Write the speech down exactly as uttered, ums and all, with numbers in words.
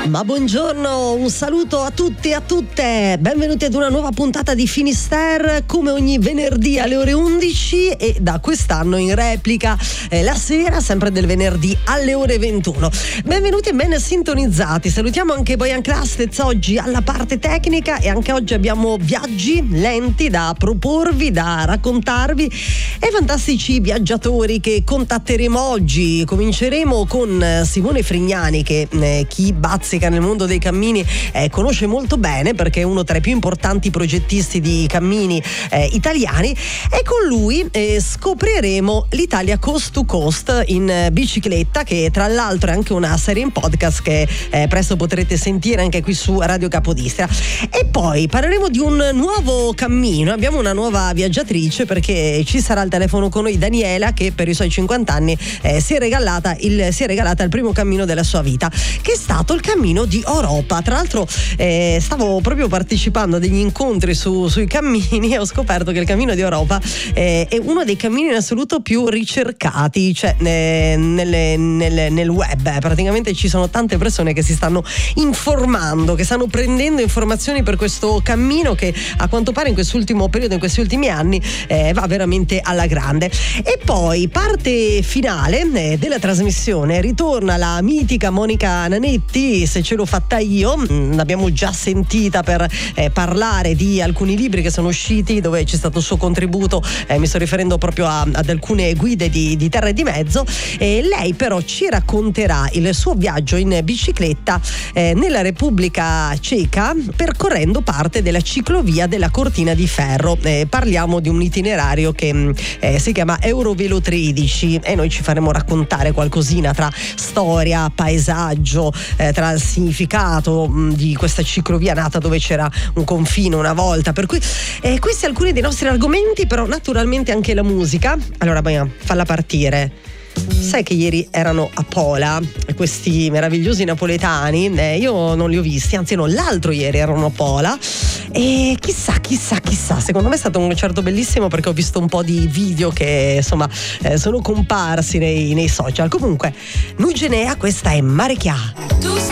Ma buongiorno, un saluto a tutti e a tutte, benvenuti ad una nuova puntata di Finisterre, come ogni venerdì alle ore undici e da quest'anno in replica eh, la sera, sempre del venerdì alle ore ventuno. Benvenuti e ben sintonizzati, salutiamo anche Bojan Krastec oggi alla parte tecnica e anche oggi abbiamo viaggi lenti da proporvi, da raccontarvi e fantastici viaggiatori che contatteremo oggi. Cominceremo con Simone Frignani che eh, chi bazzica nel mondo dei cammini eh, conosce molto bene perché è uno tra i più importanti progettisti di cammini eh, italiani, e con lui eh, scopriremo l'Italia Coast to Coast in eh, bicicletta, che tra l'altro è anche una serie in podcast che eh, presto potrete sentire anche qui su Radio Capodistria. E poi parleremo di un nuovo cammino, abbiamo una nuova viaggiatrice perché ci sarà al telefono con noi Daniela che per i suoi cinquanta anni eh, si è regalata il, si è regalata il primo cammino della sua vita, che è stato il cammino di Oropa. Tra l'altro eh, stavo proprio partecipando a degli incontri su, sui cammini e ho scoperto che il cammino di Oropa eh, è uno dei cammini in assoluto più ricercati, cioè eh, nelle, nel, nel web eh, praticamente ci sono tante persone che si stanno informando, che stanno prendendo informazioni per questo cammino che a quanto pare in quest'ultimo periodo, in questi ultimi anni eh, va veramente alla grande. E poi parte finale eh, della trasmissione, ritorna la mitica Monica Nanetti, Se ce l'ho fatta io, l'abbiamo già sentita per eh, parlare di alcuni libri che sono usciti dove c'è stato il suo contributo, eh, mi sto riferendo proprio a, ad alcune guide di, di terra e di mezzo, e lei però ci racconterà il suo viaggio in bicicletta eh, nella Repubblica Ceca percorrendo parte della ciclovia della Cortina di Ferro. Eh, parliamo di un itinerario che eh, si chiama Eurovelo tredici e noi ci faremo raccontare qualcosina tra storia, paesaggio, eh, tra il significato mh, di questa ciclovia nata dove c'era un confine una volta, per cui eh, questi alcuni dei nostri argomenti, però naturalmente anche la musica. Allora Bojan, falla partire. Sai che ieri erano a Pola questi meravigliosi napoletani, eh, io non li ho visti, anzi no, l'altro ieri erano a Pola e chissà chissà chissà secondo me è stato un concerto bellissimo perché ho visto un po' di video che insomma eh, sono comparsi nei, nei social. Comunque Nugenea, questa è Marechià.